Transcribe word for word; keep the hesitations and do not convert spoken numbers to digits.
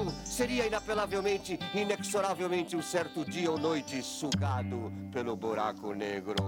Jim seria inapelavelmente, inexoravelmente um certo dia ou noite sugado pelo buraco negro.